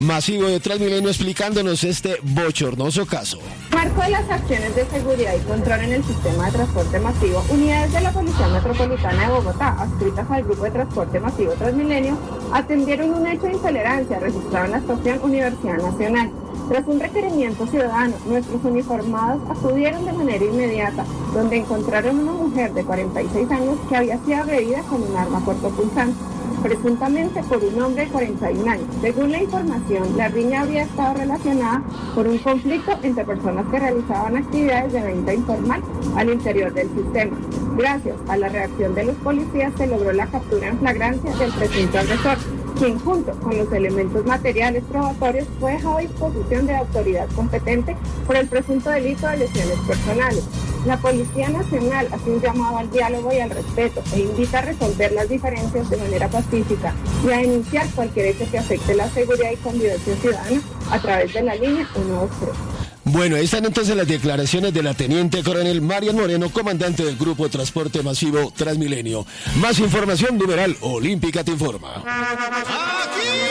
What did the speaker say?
Masivo de Transmilenio explicándonos este bochornoso caso. Marco de las acciones de seguridad y control en el sistema de transporte masivo, unidades de la Policía Metropolitana de Bogotá, adscritas al Grupo de Transporte Masivo Transmilenio, atendieron un hecho de intolerancia registrado en la estación Universidad Nacional. Tras un requerimiento ciudadano, nuestros uniformados acudieron de manera inmediata, donde encontraron una mujer de 46 años que había sido agredida con un arma cortopunzante, presuntamente por un hombre de 41 años. Según la información, la riña habría estado relacionada por un conflicto entre personas que realizaban actividades de venta informal al interior del sistema. Gracias a la reacción de los policías se logró la captura en flagrancia del presunto agresor, quien junto con los elementos materiales probatorios fue dejado a disposición de la autoridad competente por el presunto delito de lesiones personales. La Policía Nacional hace un llamado al diálogo y al respeto e invita a resolver las diferencias de manera pacífica y a denunciar cualquier hecho que afecte la seguridad y convivencia ciudadana a través de la línea 123. Bueno, ahí están entonces las declaraciones de la Teniente Coronel Marian Moreno, comandante del Grupo de Transporte Masivo Transmilenio. Más información, numeral Olímpica te informa. ¡Aquí!